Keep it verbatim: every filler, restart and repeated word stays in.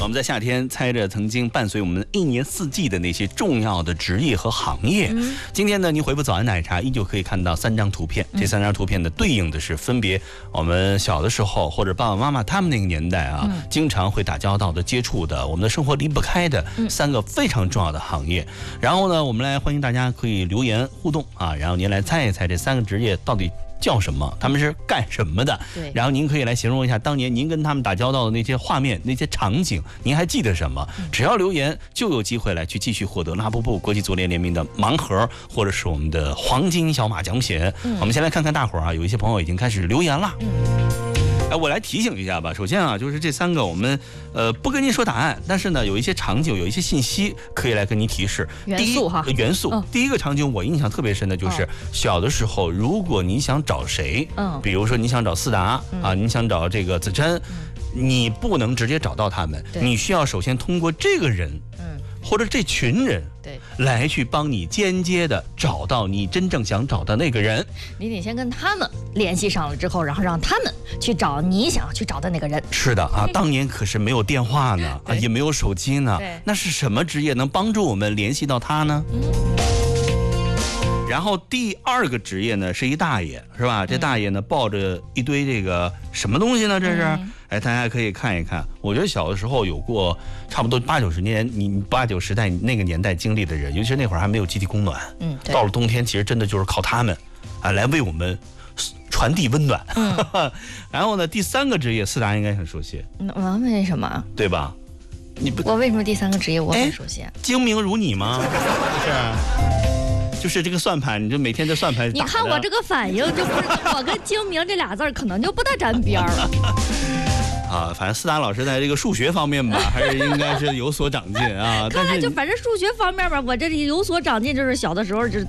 我们在夏天猜着曾经伴随我们一年四季的那些重要的职业和行业。嗯、今天呢，您回复早安奶茶，依旧可以看到三张图片。这三张图片呢，对应的是分别我们小的时候或者爸爸妈妈他们那个年代啊，嗯、经常会打交道的、接触的，我们的生活离不开的三个非常重要的行业。然后呢，我们来欢迎大家可以留言互动啊，然后您来猜一猜这三个职业到底叫什么，他们是干什么的？对，然后您可以来形容一下当年您跟他们打交道的那些画面、那些场景，您还记得什么？只要留言就有机会来去继续获得拉布布国际足联联名的盲盒，或者是我们的黄金小马奖品。嗯、我们先来看看大伙儿啊，有一些朋友已经开始留言了。嗯哎，我来提醒一下吧。首先啊，就是这三个我们呃不跟您说答案，但是呢有一些场景、有一些信息可以来跟您提示。 元素哈， 元素。哦、第一个场景我印象特别深的就是、哦、小的时候，如果你想找谁，嗯，比如说你想找思达、嗯、啊，你想找这个子琛，嗯、你不能直接找到他们，你需要首先通过这个人，嗯，或者这群人。对，来去帮你间接的找到你真正想找的那个人， 你得先跟他们联系上了之后，然后让他们去找你想去找的那个人。 是的啊，当年可是没有电话呢，啊也没有手机呢，那是什么职业能帮助我们联系到他呢？嗯、然后第二个职业呢是一大爷，是吧？这大爷呢抱着一堆这个什么东西呢？这是。嗯哎，大家可以看一看。我觉得小的时候有过差不多八九十年，你八九十代那个年代经历的人，尤其是那会儿还没有集体供暖，嗯，到了冬天，其实真的就是靠他们啊来为我们传递温暖。嗯、然后呢，第三个职业，四达应该很熟悉。 嗯，为什么？ 对吧？你不， 我为什么第三个职业我很熟悉？ 精明如你吗？是。就是这个算盘，你就每天这算盘。 你看我这个反应，就不是我跟精明这俩字可能就不大沾边了。 啊，反正思达老师在这个数学方面吧，还是应该是有所长进啊。 看来就反正数学方面吧，我这里有所长进，就是小的时候就